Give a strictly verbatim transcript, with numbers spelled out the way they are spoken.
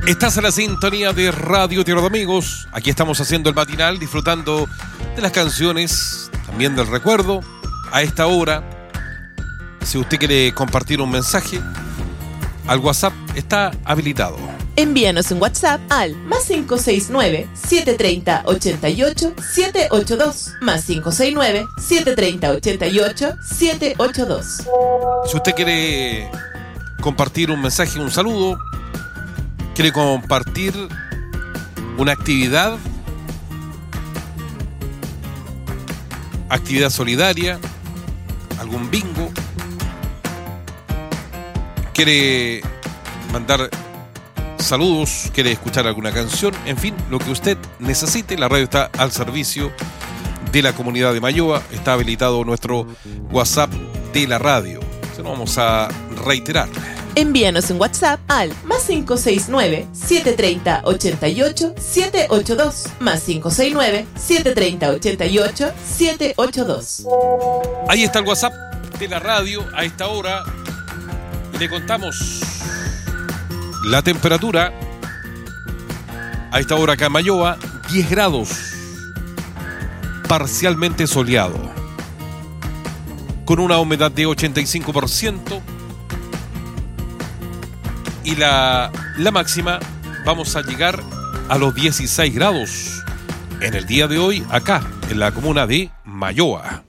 Estás en la sintonía de Radio Tierra de Amigos. Aquí estamos haciendo el matinal, disfrutando de las canciones, también del recuerdo. A esta hora, si usted quiere compartir un mensaje, al WhatsApp está habilitado. Envíanos un WhatsApp al más cinco seis nueve, siete tres cero, ocho ocho, siete ocho dos, más cinco seis nueve, siete tres cero, ocho ocho, siete ocho dos. Si usted quiere compartir un mensaje, un saludo, quiere compartir una actividad, actividad solidaria, algún bingo, quiere mandar saludos, quiere escuchar alguna canción, en fin, lo que usted necesite, la radio está al servicio de la comunidad de Mayoa. Está habilitado nuestro WhatsApp de la radio. Se lo vamos a reiterar. Envíanos un WhatsApp al más cinco seis nueve, siete tres cero, ocho ocho, siete ocho dos, más cinco seis nueve, siete tres cero, ocho ocho, siete ocho dos. Ahí está el WhatsApp de la radio a esta hora. Le contamos la temperatura a esta hora acá en Mayoa, diez grados, parcialmente soleado, con una humedad de ochenta y cinco por ciento. Y la, la máxima, vamos a llegar a los dieciséis grados en el día de hoy acá en la comuna de Mayoa.